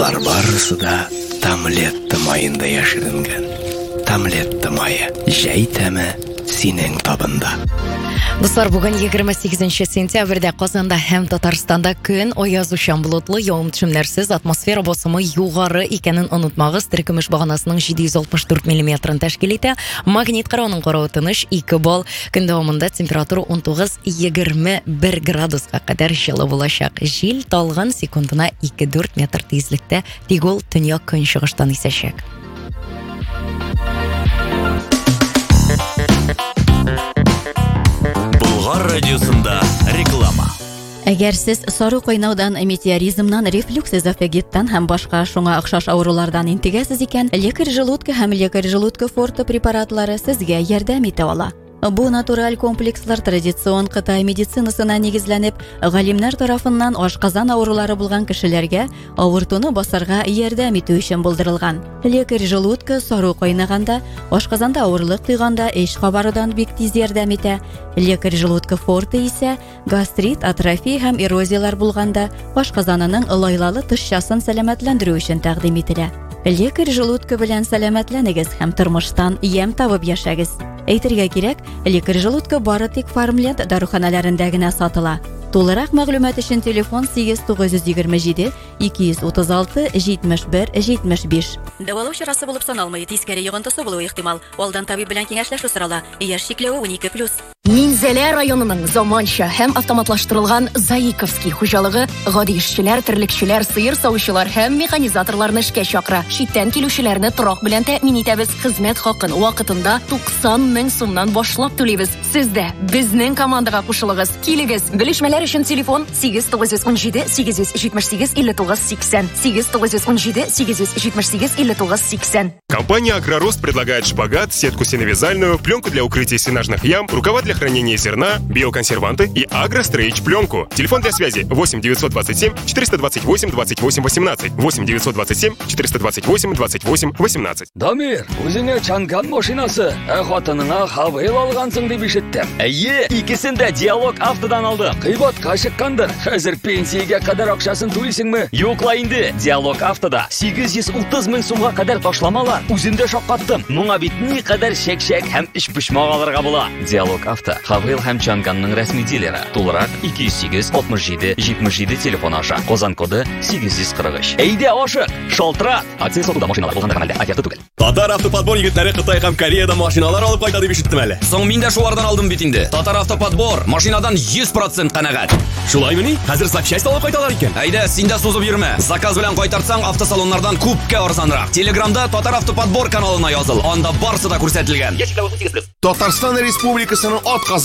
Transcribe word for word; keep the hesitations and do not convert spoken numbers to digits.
Булар барысы да Тамлетта майында яширенгән. Тамлетта майы җәй тәме синең табында. Дуслар, бүген егерме сигезенче сентябрьдә Казанда һәм Татарстанда көн аязучан болытлы, явым-төшемнәрсез, атмосфера басымы югары икәнен онытмагыз. Теркемеш баганасының җиде йөз алтмыш дүрт миллиметрын тәшкил итә. Магнит карауның каравы тыныч ике балл. Көн дәвамында температура он тугыз - егерме бер градуска кадәр җылы булачак. Җил талган секундына ике-дүрт метр тизлектә, тик ул төньяк көнчыгыштан исәчәк. Булгар радиосында реклама. Әгәр сез сары кайнаудан, метеоризмнан, рефлюкс эзофагиттан һәм башка шуңа охшаш авырулардан интегәсез икән, лекарь желудка һәм лекарь желудка форте препаратлары сезгә ярдәм итә ала. Бу натураль комплекслар традицион Кытай медицинасына нигезләнеп, галимнәр тарафыннан ашказан авырулары булган кешеләргә авыртуны басарга ярдәм итү өчен булдырылган. Лекарь желудка сары кайнаганда, ашказанда авырлык тойганда эш кабарыдан бик тиз ярдәм итә. Лекарь желудка форте исә гастрит, атрофия һәм эрозиялар булганда ашказанының лайлалы тышчасын сәламәтләндерү өчен тәкъдим ителә. Лекарь желудка белән сәламәтләнегез һәм тормыштан ям табып яшәгез. Әйтергә кирәк, лекарь желудка бары тик Фармленд даруханаларында гына сатыла. Тулырак мәгълүмат өчен телефон сигез тугыз йөз егерме җиде ике йөз утыз алты җитмеш бер җитмеш биш. Дәвалау чарасы булып саналмый, тискәре йогынтысы булуы ихтимал. Алдан табиб белән киңәшләшү сорала. Яшь чикләве он ике плюс. Минзәлә районының заманча һәм автоматлаштырылган Заиковский хуҗалыгы гади эшчеләр, терлекчеләр, сыер саучылар һәм механизаторларны эшкә чакыра. Читтән килүчеләрне торак белән тәэмин итәбез. Хезмәт хакын вакытында туксан мең сумнан башлап түлибез. Сез дә безнең командага кушылыгыз. Килегез. Белешмәләр өчен телефон сигез тугыз йөз унҗиде сигез йөз җитмеш сигез илле тугыз сиксән. сигез тугыз йөз унҗиде сигез йөз җитмеш сигез илле тугыз сиксән. Компания «Агророст» предлагает шпагат, сетку сеновязальную, пленку для укрытия сенажных ям, рукава для хранения зерна, биоконсерванты и агрострейч пленку. Телефон для связи восемь девятьсот двадцать семь четыреста двадцать восемь двадцать восемь восемнадцать. восемь девятьсот двадцать семь четыреста двадцать восемь двадцать восемь восемнадцать. Дамир, үзеңә чанган машинасы, ә хатыныңа хавел алгансың дип ишеттем. Әйе, икесен дә Диалог автодан алдым. Кыйбатка чыккандыр. Хәзер пенсиягә кадәр акчасын түлисеңме? Юкла инде. Диалог автода сигез йөз утыз мең сумга кадәр ташламалар. Үземдә шаккаттым. Моңа бит ни кадәр шәк-шәк һәм эш пошмак алырга була. Диалог авто Хавел һәм Чанганның рәсми дилеры. Тулырак ике йөз сигез алтмыш җиде җитмеш җиде телефон аша. Казан коды сигез йөз кырык өч. Әйдә ашык, шалтыра. Акция сатуда машиналар булганда гамәлдә агенты түгел. Татар автоподбор егетләре Кытай һәм Кореядан машиналар алып кайта дип ишеттем әле. Соң мин дә шулардан алдым бит инде. Татар автоподбор машинадан йөз процент канәгать. Шулаймыни? Хәзер запчасть алып кайталар икән. Әйдә, син дә сузып йөрмә. Заказ белән кайтарсаң автосалоннардан күпкә арзанрак. Телеграмда Татар автоподбор каналына языл. Анда барысы да күрсәтелгән. Татарстан Республикасының атказы